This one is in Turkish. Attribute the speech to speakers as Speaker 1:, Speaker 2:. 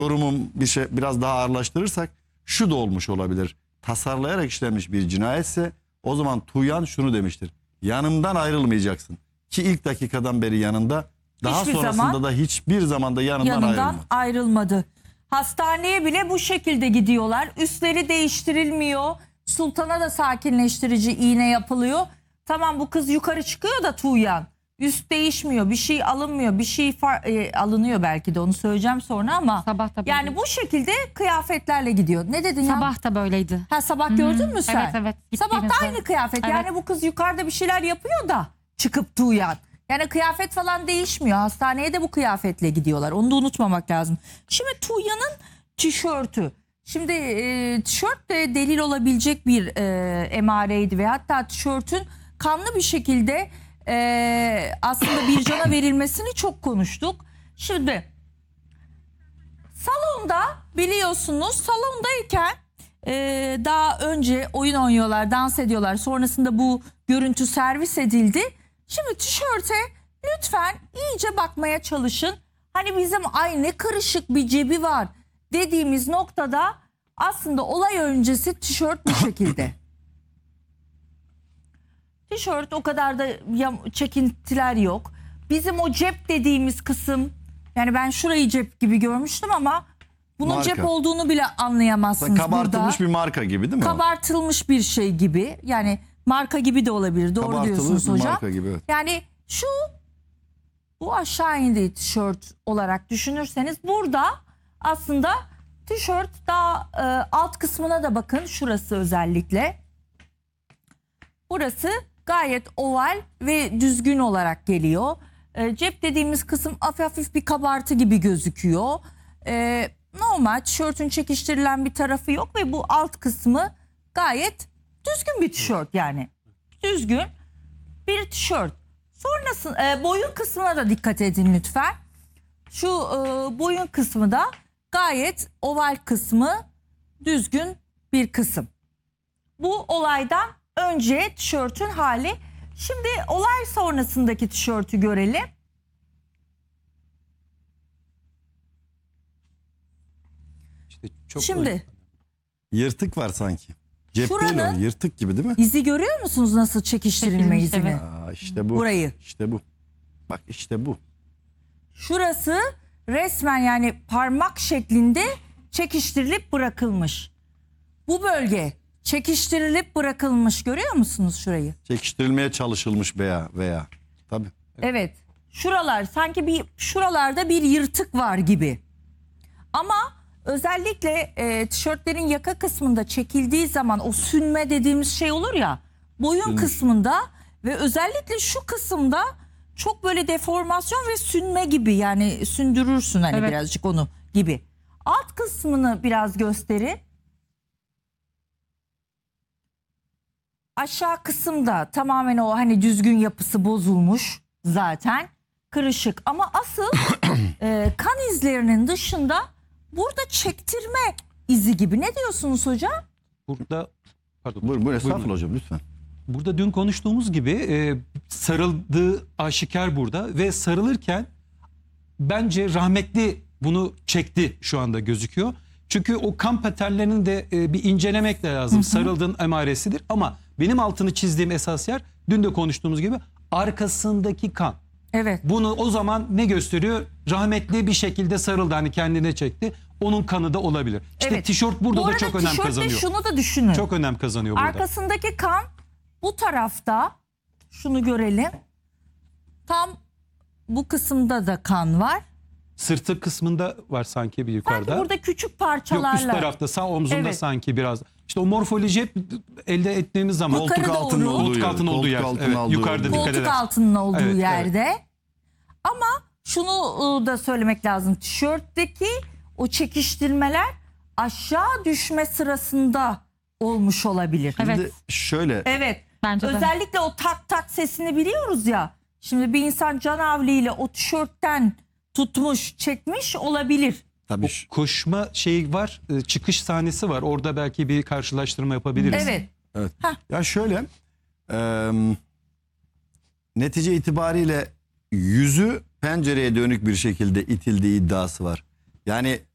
Speaker 1: yorumum biraz daha ağırlaştırırsak şu da olmuş olabilir. Tasarlayarak işlenmiş bir cinayetse o zaman Tuğyan şunu demiştir. Yanımdan ayrılmayacaksın. Ki ilk dakikadan beri yanında, daha
Speaker 2: Hiçbir
Speaker 1: sonrasında
Speaker 2: zaman
Speaker 1: da hiçbir zamanda yanından
Speaker 2: ayrılmadı. Hastaneye bile bu şekilde gidiyorlar. Üstleri değiştirilmiyor. Sultan'a da sakinleştirici iğne yapılıyor. Tamam, bu kız yukarı çıkıyor da Tuğyan. Üst değişmiyor, bir şey alınmıyor, bir şey alınıyor belki de, onu söyleyeceğim sonra ama
Speaker 3: Sabah da
Speaker 2: yani bu şekilde kıyafetlerle gidiyor. Ne dedin ya?
Speaker 3: Sabah da böyleydi.
Speaker 2: Ha, sabah gördün mü sen?
Speaker 3: Evet, evet.
Speaker 2: Sabah da
Speaker 3: Gittiğimizde.
Speaker 2: aynı kıyafet.
Speaker 3: Evet.
Speaker 2: Yani bu kız yukarıda bir şeyler yapıyor da çıkıp Tuğyan. Yani kıyafet falan değişmiyor. Hastaneye de bu kıyafetle gidiyorlar. Onu da unutmamak lazım. Şimdi Tuğyan'ın tişörtü. Şimdi tişört de delil olabilecek bir emareydi ve hatta tişörtün kanlı bir şekilde aslında Bircan'a verilmesini çok konuştuk. Şimdi salonda, biliyorsunuz, salondayken daha önce oyun oynuyorlar, dans ediyorlar. Sonrasında bu görüntü servis edildi. Şimdi tişörte lütfen iyice bakmaya çalışın. Hani bizim ay ne karışık bir cebi var dediğimiz noktada aslında olay öncesi tişört bu şekilde. Tişört o kadar da çekintiler yok. Bizim o cep dediğimiz kısım, yani ben şurayı cep gibi görmüştüm ama bunun
Speaker 1: Marka.
Speaker 2: cep olduğunu bile anlayamazsınız
Speaker 1: kabartılmış
Speaker 2: burada.
Speaker 1: bir marka gibi değil mi?
Speaker 2: Kabartılmış bir şey gibi. Yani marka gibi de olabilir. Doğru
Speaker 1: Kabartılmış
Speaker 2: diyorsunuz
Speaker 1: bir
Speaker 2: hocam.
Speaker 1: marka gibi, evet.
Speaker 2: Yani bu aşağı indiği tişört olarak düşünürseniz burada aslında tişört daha alt kısmına da bakın. Şurası özellikle. Burası gayet oval ve düzgün olarak geliyor. Cep dediğimiz kısım hafif bir kabartı gibi gözüküyor. Normal tişörtün çekiştirilen bir tarafı yok ve bu alt kısmı gayet düzgün bir tişört, yani. Düzgün bir tişört. Sonrasında boyun kısmına da dikkat edin lütfen. Şu boyun kısmı da gayet oval kısmı, düzgün bir kısım. Bu olaydan önce tişörtün hali. Şimdi olay sonrasındaki tişörtü görelim.
Speaker 4: İşte çok
Speaker 2: Şimdi
Speaker 1: Yırtık var sanki. Cep değil
Speaker 2: Şuranın-
Speaker 1: o, yırtık gibi değil mi?
Speaker 2: izi görüyor musunuz, nasıl çekiştirilme
Speaker 3: Çekilmiş,
Speaker 2: izini?
Speaker 3: evet.
Speaker 1: İşte bu.
Speaker 2: Burayı.
Speaker 1: İşte bu. Bak işte bu.
Speaker 2: Şurası resmen yani parmak şeklinde çekiştirilip bırakılmış. Bu bölge çekiştirilip bırakılmış, görüyor musunuz şurayı?
Speaker 1: Çekiştirilmeye çalışılmış veya. Tabii.
Speaker 2: Evet. Şuralar sanki şuralarda bir yırtık var gibi. Ama özellikle tişörtlerin yaka kısmında çekildiği zaman o sünme dediğimiz şey olur ya, boyun kısmında ve özellikle şu kısımda çok böyle deformasyon ve sünme gibi, yani sündürürsün hani
Speaker 3: Evet.
Speaker 2: birazcık onu gibi. Alt kısmını biraz gösterin. Aşağı kısımda tamamen o hani düzgün yapısı bozulmuş zaten, kırışık, ama asıl kan izlerinin dışında burada çektirme izi gibi. Ne diyorsunuz hocam?
Speaker 4: burada pardon.
Speaker 1: Buyurun estağfurullah
Speaker 4: Buyurun.
Speaker 1: hocam lütfen.
Speaker 4: Burada dün konuştuğumuz gibi sarıldığı aşikar burada ve sarılırken bence rahmetli bunu çekti şu anda gözüküyor. Çünkü o kan paternlerini de bir incelemek de lazım. Sarıldığın emaresidir ama benim altını çizdiğim esas yer, dün de konuştuğumuz gibi, arkasındaki kan.
Speaker 2: Evet.
Speaker 4: Bunu o zaman ne gösteriyor? Rahmetli bir şekilde sarıldı, hani kendine çekti. Onun kanı da olabilir. İşte
Speaker 2: Evet.
Speaker 4: tişört burada
Speaker 2: Bu
Speaker 4: da
Speaker 2: arada
Speaker 4: çok önem
Speaker 2: tişörtte
Speaker 4: kazanıyor.
Speaker 2: şunu da düşünün.
Speaker 4: Çok önem kazanıyor burada.
Speaker 2: Arkasındaki kan bu tarafta, şunu görelim. Tam bu kısımda da kan var.
Speaker 4: Sırtı kısmında var sanki bir yukarıda.
Speaker 2: Sanki burada küçük
Speaker 4: Yok,
Speaker 2: parçalarla.
Speaker 4: üst tarafta sağ omzunda
Speaker 2: Evet.
Speaker 4: sanki biraz. İşte o morfoloji hep elde ettiğimiz zaman.
Speaker 2: Yukarı
Speaker 1: Koltuk altının
Speaker 2: doğru.
Speaker 1: olduğu
Speaker 4: Koltuk
Speaker 1: yer.
Speaker 4: altının olduğu yer.
Speaker 1: Koltuk
Speaker 4: Evet,
Speaker 1: altının
Speaker 4: yukarıda
Speaker 1: olduğu yer.
Speaker 4: dikkat
Speaker 2: Koltuk
Speaker 4: edersin.
Speaker 2: altının olduğu
Speaker 4: Evet, evet.
Speaker 2: yerde. Ama şunu da söylemek lazım. Tişörtteki o çekiştirmeler aşağı düşme sırasında olmuş olabilir.
Speaker 3: Evet.
Speaker 1: Şimdi şöyle
Speaker 2: Evet.
Speaker 3: Bence de.
Speaker 2: Özellikle o tak tak sesini biliyoruz ya. Şimdi bir insan canavliyle o tişörtten tutmuş, çekmiş olabilir.
Speaker 1: tabii
Speaker 4: Koşma şeyi var, çıkış sahnesi var. Orada belki bir karşılaştırma yapabiliriz.
Speaker 2: Evet.
Speaker 1: evet. Ya şöyle netice itibariyle yüzü pencereye dönük bir şekilde itildiği iddiası var. Yani